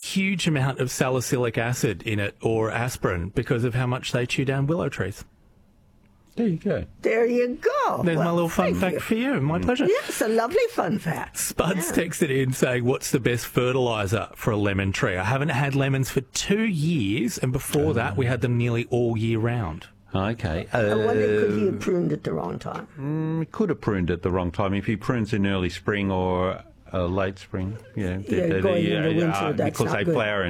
huge amount of salicylic acid in it or aspirin because of how much they chew down willow trees. There you go. There you go. There's my little fun fact for you. My pleasure. Yes, a lovely fun fact. Spuds texted in saying, what's the best fertiliser for a lemon tree? I haven't had lemons for 2 years, and before that we had them nearly all year round. Okay. I wonder, could he have pruned at the wrong time? Could have pruned at the wrong time. If he prunes in early spring or late spring, going into winter, that's because not they good. flower.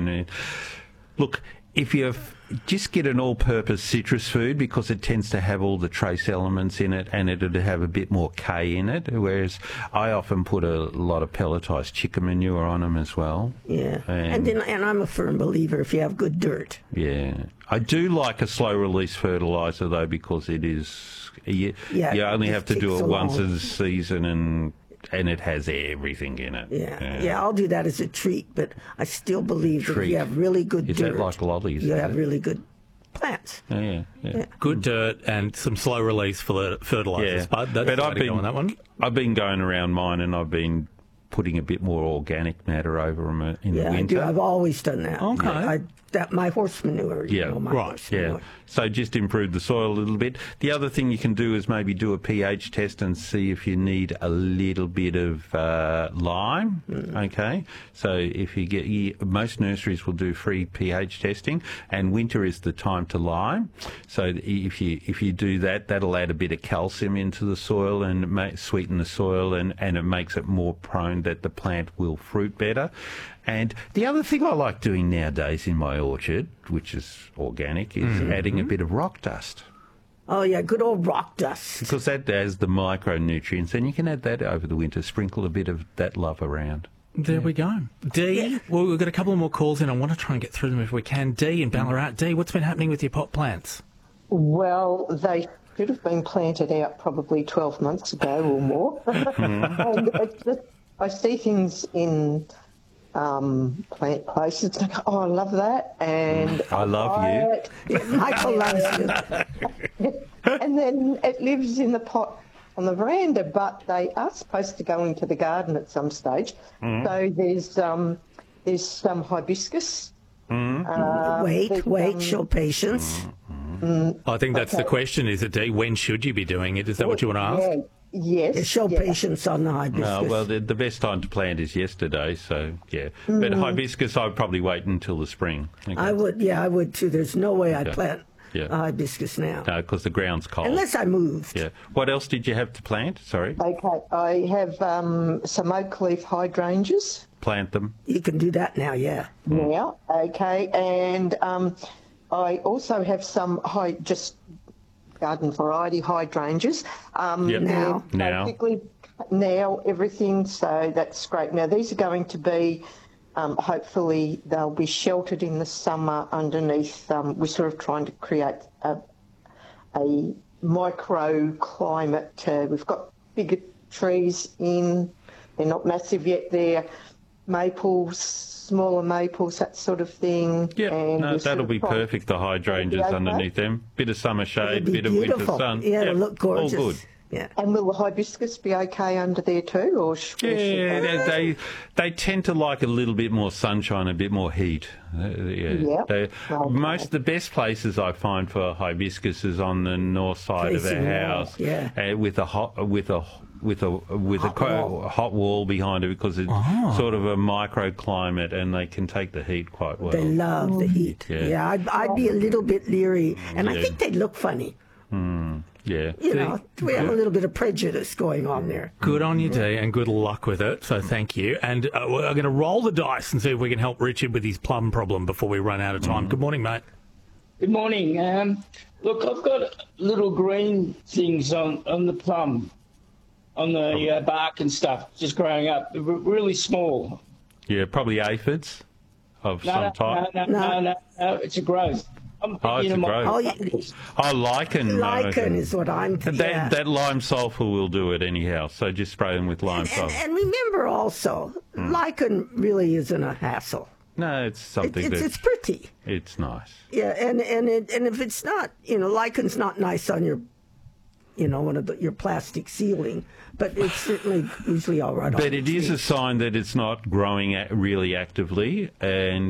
Look, if you just get an all-purpose citrus food, because it tends to have all the trace elements in it, and it'd have a bit more K in it, whereas I often put a lot of pelletised chicken manure on them as well. Yeah, and I'm a firm believer if you have good dirt. Yeah. I do like a slow-release fertiliser, though, because it is... You only have to do it once a season, and it has everything in it. Yeah, I'll do that as a treat, but I still believe that if you have really good dirt... Is that like lollies? You have really good plants. Yeah. Good dirt and some slow-release fertilisers. Yeah. That's the way to go on that one. I've been going around mine, and I've been putting a bit more organic matter over them in the winter. Yeah, I've always done that. Okay. My horse manure. Horse manure. So just improve the soil a little bit. The other thing you can do is maybe do a pH test and see if you need a little bit of lime. Okay. So if you get, most nurseries will do free pH testing, and winter is the time to lime. So if you do that, that'll add a bit of calcium into the soil and sweeten the soil, and it makes it more prone that the plant will fruit better. And the other thing I like doing nowadays in my orchard, which is organic, is adding a bit of rock dust. Oh, yeah, good old rock dust. Because that has the micronutrients, and you can add that over the winter, sprinkle a bit of that love around. There we go. Dee, well, we've got a couple more calls in. I want to try and get through them if we can. Dee in Ballarat. Dee, what's been happening with your pot plants? Well, they should have been planted out probably 12 months ago or more. And it's just, I see things in plant places, and I go, I love that, and I love you. Michael loves you. And then it lives in the pot on the veranda, but they are supposed to go into the garden at some stage. So there's some hibiscus. Wait, show patience. I think that's the question, is it, Dee? When should you be doing it? Is that what you want to ask? Yeah. Yes. Show patience on the hibiscus. Well, the best time to plant is yesterday, so yeah. But hibiscus, I'd probably wait until the spring. Okay. I would too. There's no way I'd plant hibiscus now. No, because the ground's cold. Unless I moved. Yeah. What else did you have to plant? Sorry. Okay, I have some oak leaf hydrangeas. Plant them. You can do that now, yeah. Now, okay, and I also have some just garden variety hydrangeas. Now. Basically, now everything, so that's great. Now, these are going to be, hopefully, they'll be sheltered in the summer underneath. We're sort of trying to create a microclimate. We've got bigger trees in. They're not massive yet. They're maples, smaller maples, that sort of thing. Yeah, and that'll be perfect, the hydrangeas underneath them. Bit of summer shade, bit of winter sun. Yeah, it'll look gorgeous. All good. Yeah. And will the hibiscus be okay under there too? Or they tend to like a little bit more sunshine, a bit more heat. Most of the best places I find for hibiscus is on the north side of a house, with a hot wall behind it, because it's sort of a microclimate, and they can take the heat quite well. They love the heat. Yeah, I'd be a little bit leery, and I think they'd look funny. Yeah. We have a little bit of prejudice going on there. Good on you, Dee, and good luck with it. So thank you. And we're going to roll the dice and see if we can help Richard with his plum problem before we run out of time. Good morning, mate. Good morning. Look, I've got little green things on the plum, on the bark and stuff, just growing up, really small. Yeah, probably aphids of some type. No, it's a growth. It's a growth. Lichen. Lichen is what I'm thinking. That lime sulphur will do it anyhow, so just spray them with lime sulphur. And remember also, lichen really isn't a hassle. No, it's something it's pretty. It's nice. Yeah, and if it's not, lichen's not nice on your, one of your plastic ceiling, but it's certainly usually all right. But it is a sign that it's not growing really actively, and